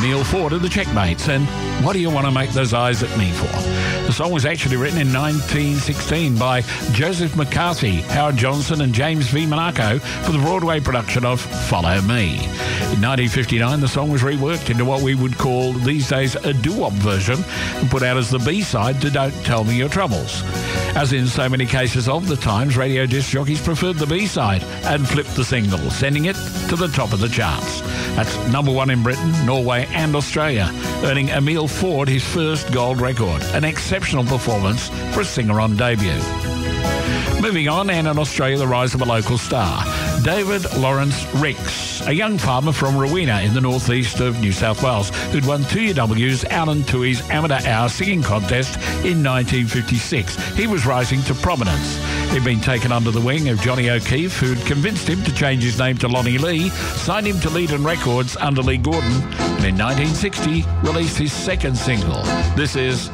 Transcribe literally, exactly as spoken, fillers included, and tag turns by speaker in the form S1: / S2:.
S1: Emile Ford and the Checkmates, and What Do You Want to Make Those Eyes at Me For? The song was actually written in nineteen sixteen by Joseph McCarthy, Howard Johnson and James V. Monaco for the Broadway production of Follow Me. In nineteen fifty-nine, the song was reworked into what we would call these days a doo-wop version and put out as the B-side to Don't Tell Me Your Troubles. As in so many cases of the times, radio disc jockeys preferred the B-side and flipped the single, sending it to the top of the charts. That's number one in Britain, Norway and Australia, earning Emile Ford his first gold record, an exceptional performance for a singer on debut. Moving on, and in Australia, the rise of a local star, David Lawrence Ricks, a young farmer from Rowena in the northeast of New South Wales, who'd won two U W's Alan Tui's Amateur Hour Singing Contest in nineteen fifty-six. He was rising to prominence. He'd been taken under the wing of Johnny O'Keefe, who'd convinced him to change his name to Lonnie Lee, signed him to Leadon Records under Lee Gordon, and in nineteen sixty released his second single. This is